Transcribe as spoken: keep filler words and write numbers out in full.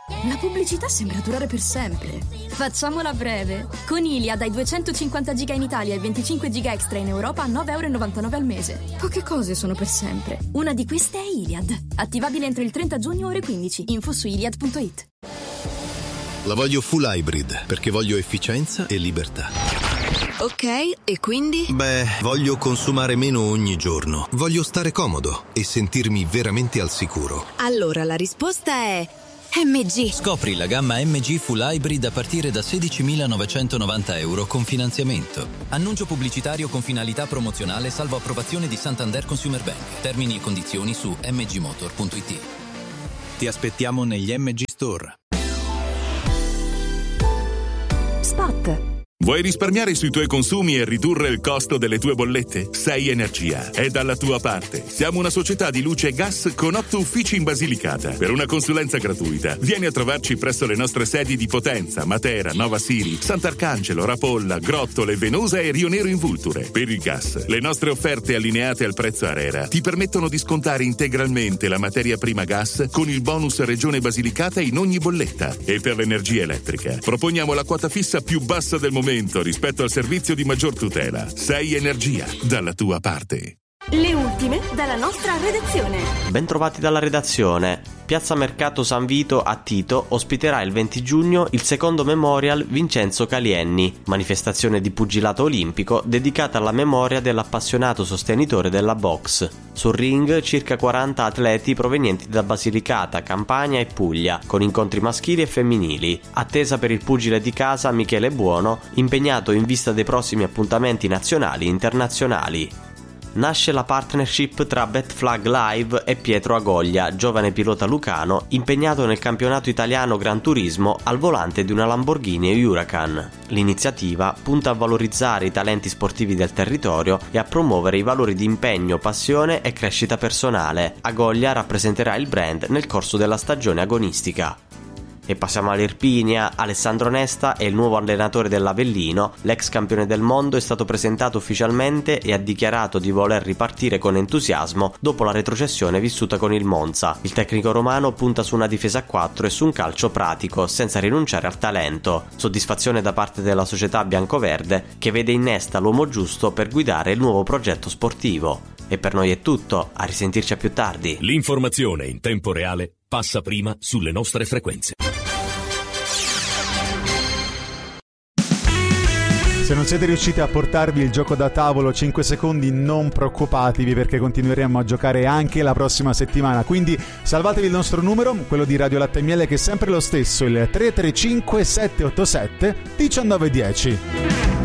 La pubblicità sembra durare per sempre. Facciamola breve. Con Iliad hai duecentocinquanta giga in Italia e venticinque giga extra in Europa a nove virgola novantanove euro al mese. Poche cose sono per sempre. Una di queste è Iliad. Attivabile entro il trenta giugno ore quindici. Info su iliad punto it. La voglio full hybrid perché voglio efficienza e libertà. Ok, e quindi? Beh, voglio consumare meno ogni giorno. Voglio stare comodo e sentirmi veramente al sicuro. Allora la risposta è M G. Scopri la gamma M G Full Hybrid a partire da sedicimilanovecentonovanta euro con finanziamento. Annuncio pubblicitario con finalità promozionale salvo approvazione di Santander Consumer Bank. Termini e condizioni su m g motor punto i t. Ti aspettiamo negli M G Store. Spot. Vuoi risparmiare sui tuoi consumi e ridurre il costo delle tue bollette? sei Energia è dalla tua parte. Siamo una società di luce e gas con otto uffici in Basilicata. Per una consulenza gratuita, vieni a trovarci presso le nostre sedi di Potenza, Matera, Nova Siri, Sant'Arcangelo, Rapolla, Grottole, Venosa e Rio Nero in Vulture. Per il gas, le nostre offerte allineate al prezzo ARERA ti permettono di scontare integralmente la materia prima gas con il bonus Regione Basilicata in ogni bolletta. E per l'energia elettrica, proponiamo la quota fissa più bassa del momento rispetto al servizio di maggior tutela. sei Energia, dalla tua parte. Le ultime dalla nostra redazione. Bentrovati dalla redazione. Piazza Mercato San Vito a Tito ospiterà il venti giugno il secondo Memorial Vincenzo Calienni, manifestazione di pugilato olimpico dedicata alla memoria dell'appassionato sostenitore della box. Sul ring circa quaranta atleti provenienti da Basilicata, Campania e Puglia, con incontri maschili e femminili. Attesa per il pugile di casa Michele Buono, impegnato in vista dei prossimi appuntamenti nazionali e internazionali. Nasce la partnership tra Betflag Live e Pietro Agoglia, giovane pilota lucano impegnato nel campionato italiano Gran Turismo al volante di una Lamborghini Huracan. L'iniziativa punta a valorizzare i talenti sportivi del territorio e a promuovere i valori di impegno, passione e crescita personale. Agoglia rappresenterà il brand nel corso della stagione agonistica. E passiamo all'Irpinia. Alessandro Nesta è il nuovo allenatore dell'Avellino. L'ex campione del mondo è stato presentato ufficialmente e ha dichiarato di voler ripartire con entusiasmo dopo la retrocessione vissuta con il Monza. Il tecnico romano punta su una difesa a quattro e su un calcio pratico, senza rinunciare al talento. Soddisfazione da parte della società biancoverde, che vede in Nesta l'uomo giusto per guidare il nuovo progetto sportivo. E per noi è tutto, a risentirci a più tardi. L'informazione in tempo reale passa prima sulle nostre frequenze. Se non siete riusciti a portarvi il gioco da tavolo cinque secondi, non preoccupatevi, perché continueremo a giocare anche la prossima settimana. Quindi salvatevi il nostro numero, quello di Radio Latte e Miele, che è sempre lo stesso, il tre tre cinque sette otto sette uno nove uno zero.